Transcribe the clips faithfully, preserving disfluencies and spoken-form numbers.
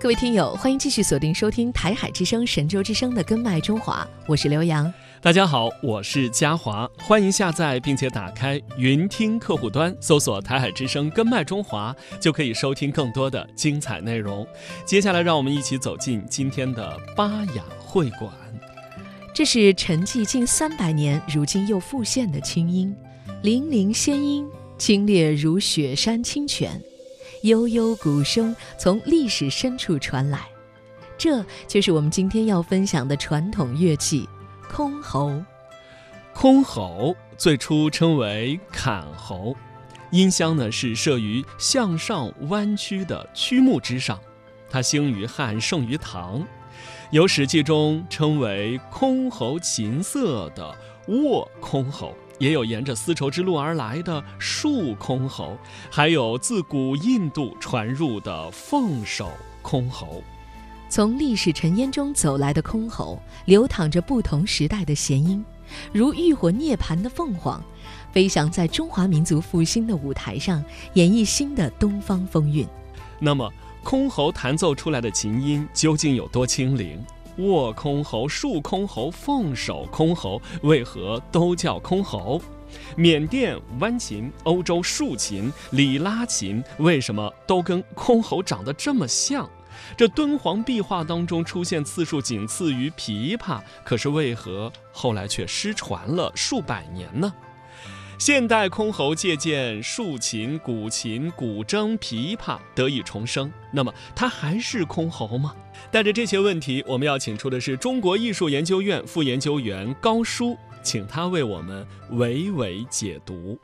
各位听友，欢迎继续锁定收听台海之声神州之声的根脉中华，我是刘洋。 大家好，我是嘉华，欢迎下载并且打开云听客户端，搜索台海之声根脉中华，就可以收听更多的精彩内容。接下来让我们一起走进今天的巴雅会馆。 这是沉寂近三百年，如今又复现的清音，粼粼仙音，清冽如雪山清泉，悠悠鼓声从历史深处传来。这就是我们今天要分享的传统乐器箜篌。 箜篌最初称为坎篌，音箱呢是设于向上弯曲的曲木之上，它兴于汉，盛于唐，有史记中称为箜篌琴瑟的握箜篌，也有沿着丝绸之路而来的束箜篌，还有自古印度传入的凤首箜篌。 从历史尘烟中走来的箜篌，流淌着不同时代的弦音，如浴火涅槃的凤凰，飞翔在中华民族复兴的舞台上，演绎新的东方风韵。 那么箜篌弹奏出来的琴音究竟有多清灵？握箜篌、束箜篌、凤首箜篌为何都叫箜篌？缅甸弯琴、欧洲竖琴、里拉琴为什么都跟箜篌长得这么像？这敦煌壁画当中出现次数仅次于琵琶，可是为何后来却失传了数百年呢？现代箜篌借鉴竖琴、古琴、古筝、琵琶得以重生，那么它还是箜篌吗？带着这些问题，我们要请出的是中国艺术研究院副研究员高舒，请他为我们娓娓解读。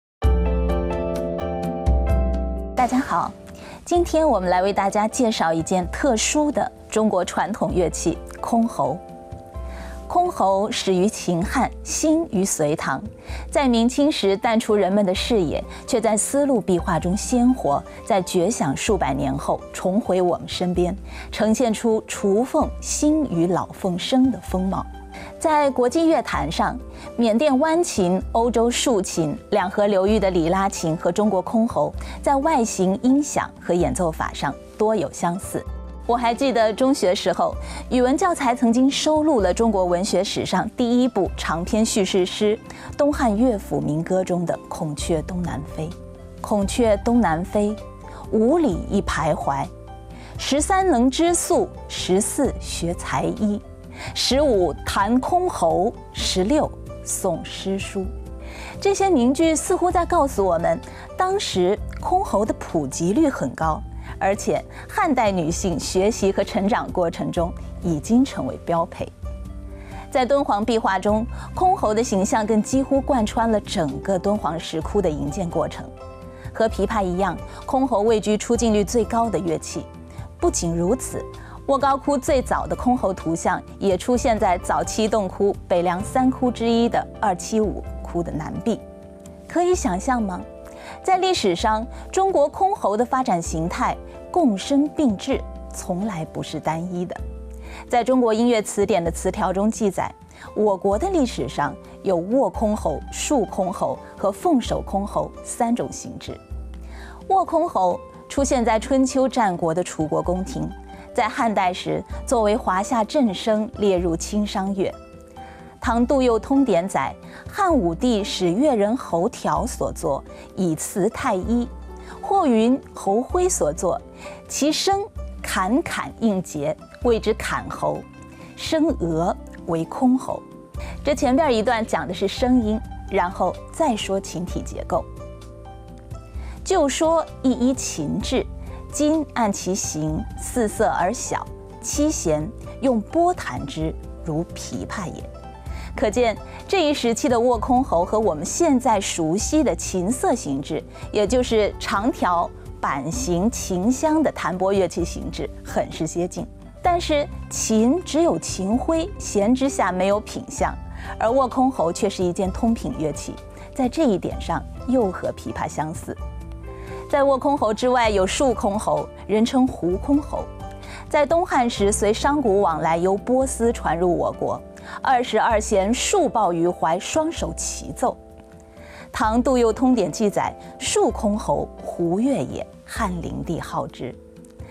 大家好，今天我们来为大家介绍一件特殊的中国传统乐器箜篌。箜篌始于秦汉，兴于隋唐，在明清时淡出人们的视野，却在丝路壁画中鲜活，在绝响数百年后重回我们身边，呈现出雏凤新与老凤声的风貌。在国际乐坛上，缅甸弯琴、欧洲竖琴、两河流域的里拉琴和中国箜篌，在外形、音响和演奏法上多有相似。我还记得中学时候，语文教材曾经收录了中国文学史上第一部长篇叙事诗《东汉乐府民歌》中的《孔雀东南飞》。孔雀东南飞，五里一徘徊。十三能织素，十四学才艺，十五弹箜篌，十六诵诗书。这些名句似乎在告诉我们，当时箜篌的普及率很高，而且汉代女性学习和成长过程中已经成为标配。在敦煌壁画中，箜篌的形象更几乎贯穿了整个敦煌石窟的营建过程。和琵琶一样，箜篌位居出镜率最高的乐器。不仅如此，沃高窟最早的箜篌图像也出现在早期洞窟北凉三窟之一的二七五窟的南壁。可以想象吗？在历史上，中国箜篌的发展形态共生并治，从来不是单一的。在中国音乐词典的词条中记载，我国的历史上有握箜篌、束箜篌和凤首箜篌三种形制。握箜篌出现在春秋战国的楚国宫廷，在汉代时作为华夏正声列入轻商乐。唐杜佑通典载，汉武帝使乐人侯条所作，以辞太医。或云侯徽所作，其声坎坎应节，谓之坎篌，声俄为箜篌。这前边一段讲的是声音，然后再说琴体结构。就说一依琴制，今按其形，四色而小，七弦用拨弹之，如琵琶也。可见这一时期的握箜篌和我们现在熟悉的琴瑟形制，也就是长条板形琴箱的弹拨乐器形制很是接近。但是琴只有琴徽，弦之下没有品相，而握箜篌却是一件通品乐器，在这一点上又和琵琶相似。在握箜篌之外有束箜篌，人称胡箜篌。在东汉时，随商贾往来由波斯传入我国，二十二弦束抱于怀，双手齐奏。唐杜佑通典记载，束箜篌胡乐也，汉灵帝好之。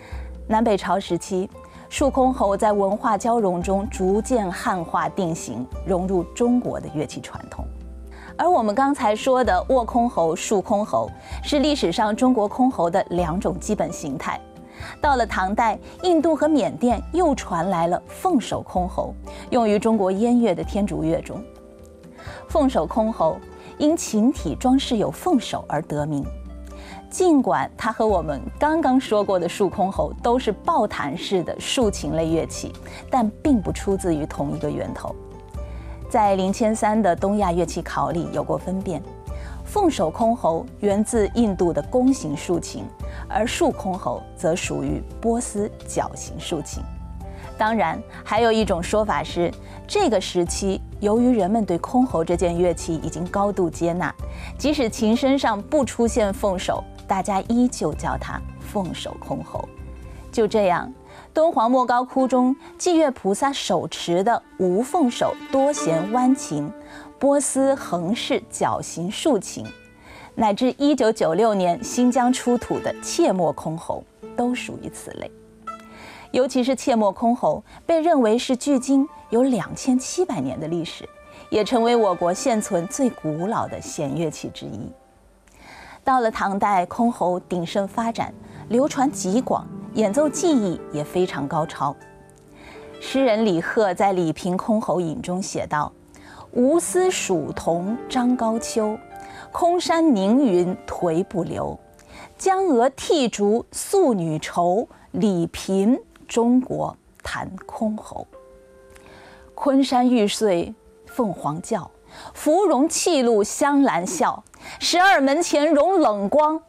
南北朝时期，竖箜篌在文化交融中逐渐汉化定型，融入中国的乐器传统。而我们刚才说的握箜篌、竖箜篌，是历史上中国箜篌的两种基本形态。到了唐代，印度和缅甸又传来了凤手箜篌，用于中国燕乐的天竺乐中。凤手箜篌因琴体装饰有凤首而得名。尽管它和我们刚刚说过的竖箜篌都是抱弹式的竖琴类乐器，但并不出自于同一个源头。在零千三的东亚乐器考里有过分辨，凤手箜篌源自印度的弓形竖琴，而竖箜篌则属于波斯角形竖琴。当然，还有一种说法是，这个时期由于人们对箜篌这件乐器已经高度接纳，即使琴身上不出现凤首，大家依旧叫它凤手箜篌。就这样，敦煌莫高窟中祭月菩萨手持的无凤手多弦弯琴、波斯横式角形竖琴，乃至一九九六年新疆出土的切莫箜篌，都属于此类。尤其是切莫箜篌被认为是距今有两千七百年的历史，也成为我国现存最古老的弦乐器之一。到了唐代，箜篌鼎盛发展，流传极广，演奏技艺也非常高超。诗人李贺在《李平箜篌引》中写道：“吴丝蜀铜张高秋，空山凝云颓不流。江娥剔竹素女愁，李平中国弹箜篌。昆山玉碎凤凰叫，芙蓉泣露香兰笑。十二门前融冷光，